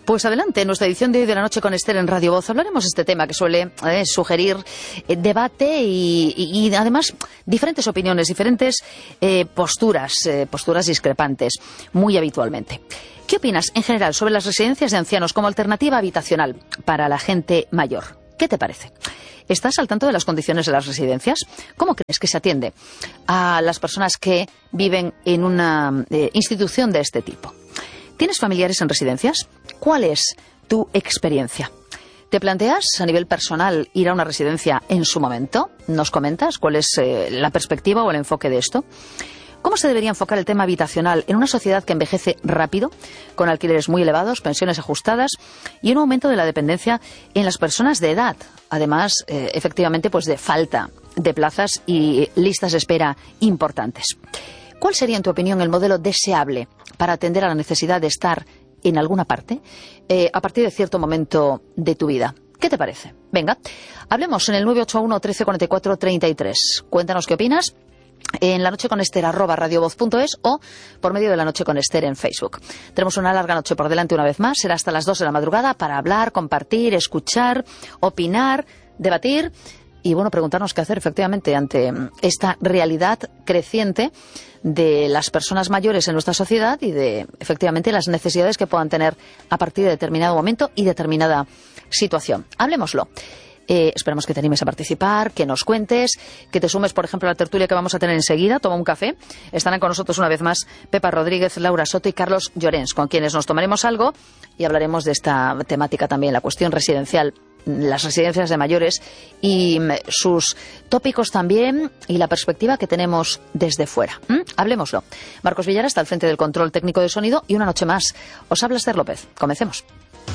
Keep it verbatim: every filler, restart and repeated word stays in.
Pues adelante, en nuestra edición de hoy de la noche con Esther en Radio Voz hablaremos de este tema que suele eh, sugerir eh, debate y, y, y además diferentes opiniones, diferentes eh, posturas, eh, posturas discrepantes, muy habitualmente. ¿Qué opinas en general sobre las residencias de ancianos como alternativa habitacional para la gente mayor? ¿Qué te parece? ¿Estás al tanto de las condiciones de las residencias? ¿Cómo crees que se atiende a las personas que viven en una eh, institución de este tipo? ¿Tienes familiares en residencias? ¿Cuál es tu experiencia? ¿Te planteas a nivel personal ir a una residencia en su momento? ¿Nos comentas cuál es eh, la perspectiva o el enfoque de esto? ¿Cómo se debería enfocar el tema habitacional en una sociedad que envejece rápido, con alquileres muy elevados, pensiones ajustadas y un aumento de la dependencia en las personas de edad? Además, eh, efectivamente, pues de falta de plazas y listas de espera importantes. ¿Cuál sería, en tu opinión, el modelo deseable para atender a la necesidad de estar en alguna parte eh, a partir de cierto momento de tu vida? ¿Qué te parece? Venga, hablemos en el nueve ocho uno, trece cuarenta y cuatro, treinta y tres. Cuéntanos qué opinas en la noche con Esther arroba radiovoz punto es o por medio de la noche con Esther en Facebook. Tenemos una larga noche por delante una vez más. Será hasta las dos de la madrugada para hablar, compartir, escuchar, opinar, debatir y, bueno, preguntarnos qué hacer efectivamente ante esta realidad creciente de las personas mayores en nuestra sociedad y de, efectivamente, las necesidades que puedan tener a partir de determinado momento y determinada situación. Hablemoslo. Eh, esperamos que te animes a participar, que nos cuentes, que te sumes, por ejemplo, a la tertulia que vamos a tener enseguida. Toma un café. Estarán con nosotros una vez más Pepa Rodríguez, Laura Soto y Carlos Llorens, con quienes nos tomaremos algo y hablaremos de esta temática también, la cuestión residencial, las residencias de mayores y sus tópicos también y la perspectiva que tenemos desde fuera. ¿Mm? Hablemoslo. Marcos Villar está al frente del control técnico de sonido y una noche más os habla Esther López. Comencemos.